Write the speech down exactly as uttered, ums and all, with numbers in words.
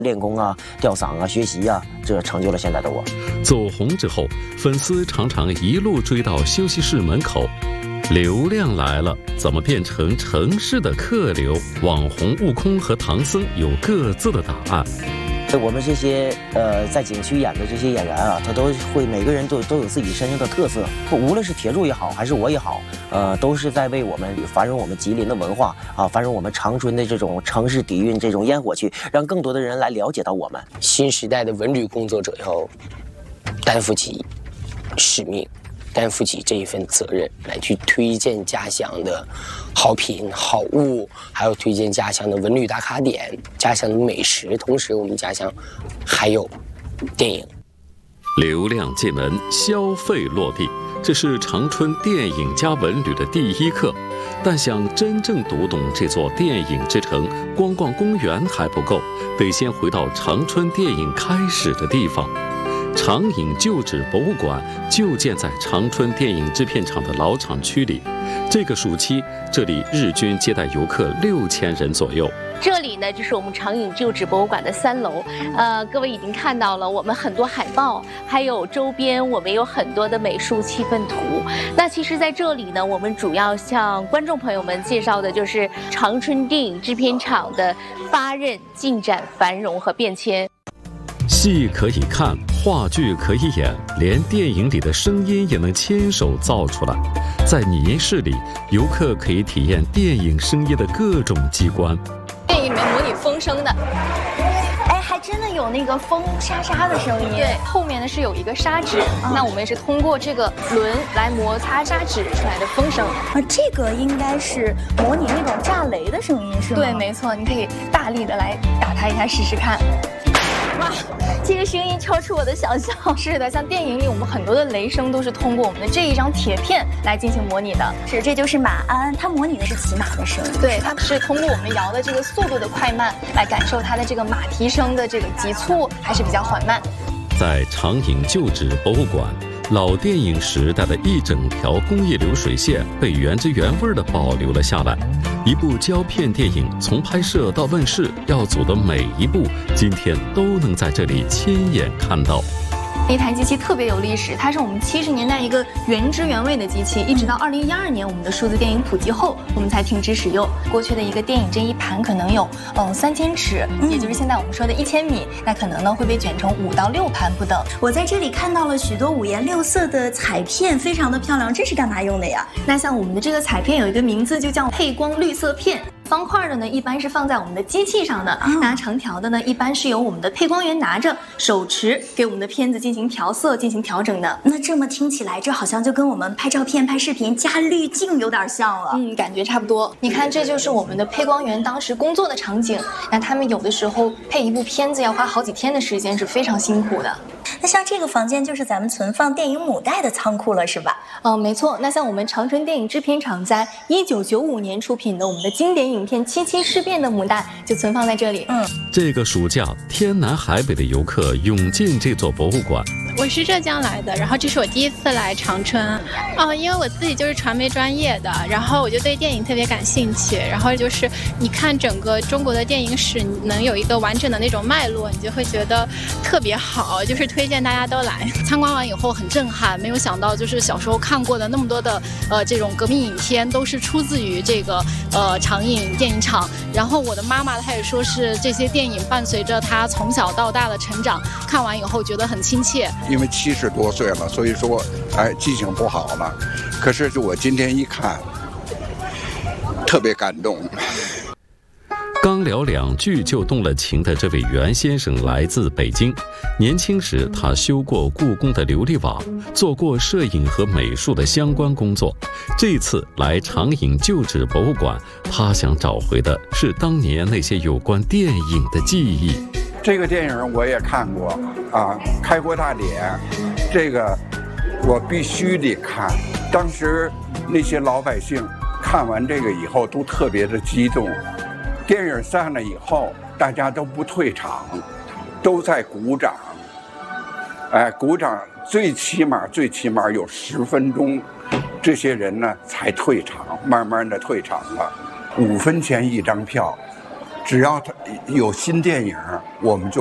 练功啊、吊嗓啊、学习啊，这成就了现在的我。 走红之后，粉丝常常一路追到休息室门口。流量来了，怎么变成城市的客流？网红悟空和唐僧有各自的答案。 我们这些呃在景区演的这些演员啊，他都会每个人都都有自己身上的特色，无论是铁柱也好，还是我也好，呃，都是在为我们繁荣我们吉林的文化啊，繁荣我们长春的这种城市底蕴这种烟火气，让更多的人来了解到我们。 新时代的文旅工作者要担负起使命，担负起这一份责任，来去推荐家乡的好品好物，还有推荐家乡的文旅打卡点、家乡的美食。同时，我们家乡还有电影。 流量进门，消费落地，这是长春电影加文旅的第一课。但想真正读懂这座电影之城，光逛公园还不够，得先回到长春电影开始的地方。长影旧址博物馆就建在长春电影制片厂的老厂区里。这个暑期，这里日均接待游客六千人左右。 这里呢，就是我们长影旧址博物馆的三楼。呃，各位已经看到了，我们很多海报，还有周边，我们有很多的美术气氛图。那其实，在这里呢，我们主要向观众朋友们介绍的就是长春电影制片厂的发轫、进展、繁荣和变迁。 戏可以看，话剧可以演，连电影里的声音也能亲手造出来。在拟音室里，游客可以体验电影声音的各种机关。 电影里面模拟风声的， 哎，还真的有那个风沙沙的声音。 对，后面呢是有一个砂纸，嗯、那我们也是通过这个轮来摩擦砂纸出来的风声。 啊，这个应该是模拟那种炸雷的声音，是吗？ 对，没错，你可以大力的来打它一下试试看。 哇，这个声音超出我的想象。 是的，像电影里我们很多的雷声都是通过我们的这一张铁片来进行模拟的。 是，这就是马鞍，它模拟的是骑马的声音。 对，它是通过我们摇的这个速度的快慢来感受它的这个马蹄声的这个急促还是比较缓慢。 在长影旧址博物馆，老电影时代的一整条工业流水线被原汁原味地保留了下来。一部胶片电影从拍摄到问世要走的每一步，今天都能在这里亲眼看到。 那台机器特别有历史，它是我们七十年代一个原汁原味的机器，一直到二零一二年我们的数字电影普及后，我们才停止使用。过去的一个电影这一盘可能有嗯三千尺，也就是现在我们说的一千米，那可能呢会被卷成五到六盘不等。 我在这里看到了许多五颜六色的彩片，非常的漂亮，这是干嘛用的呀？ 那像我们的这个彩片有一个名字，就叫配光绿色片。方块的呢，一般是放在我们的机器上的；那长条的呢，一般是由我们的配光员拿着手持给我们的片子进行调色、进行调整的。 那这么听起来，这好像就跟我们拍照片、拍视频加滤镜有点像了。 嗯，感觉差不多。你看，这就是我们的配光员当时工作的场景。那他们有的时候配一部片子要花好几天的时间，是非常辛苦的。 那像这个房间就是咱们存放电影母带的仓库了，是吧？ 嗯、呃，没错。那像我们长春电影制片厂在一九九五年出品的我们的经典影片《七七事变》的母带就存放在这里。 嗯， 这个暑假天南海北的游客涌进这座博物馆。 我是浙江来的，然后这是我第一次来长春。哦，因为我自己就是传媒专业的，然后我就对电影特别感兴趣。然后就是你看整个中国的电影史，你能有一个完整的那种脉络，你就会觉得特别好，就是推荐大家都来。参观完以后很震撼，没有想到就是小时候看过的那么多的呃这种革命影片，都是出自于这个呃长影电影厂。然后我的妈妈她也说是这些电影伴随着她从小到大的成长，看完以后觉得很亲切。 因为七十多岁了，所以说，哎，记性不好了。可是我今天一看，特别感动。 刚聊两句就动了情的这位袁先生来自北京。年轻时，他修过故宫的琉璃瓦，做过摄影和美术的相关工作。这次来长影旧址博物馆，他想找回的是当年那些有关电影的记忆。 这个电影我也看过啊，开国大典，这个我必须得看。当时那些老百姓看完这个以后都特别的激动。电影散了以后，大家都不退场，都在鼓掌。哎，鼓掌最起码最起码有十分钟，这些人呢才退场，慢慢的退场了。五分钱一张票。 只要它有新电影，我们就